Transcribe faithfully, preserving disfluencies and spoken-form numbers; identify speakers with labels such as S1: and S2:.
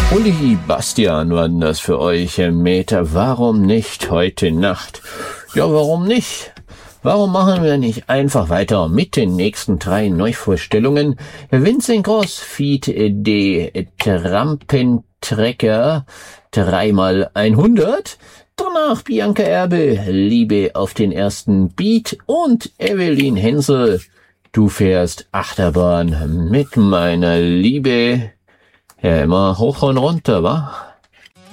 S1: Uli, Bastian waren das für euch, Herr Meter. Warum nicht heute Nacht? Ja, warum nicht? Warum machen wir nicht einfach weiter mit den nächsten drei Neuvorstellungen? Vincent Gross feat. Die Trampentrecker dreimal hundert. Danach Bianca Erbe, Liebe auf den ersten Beat und Evelyn Hensel, du fährst Achterbahn mit meiner Liebe. Ja, immer hoch und runter, wa?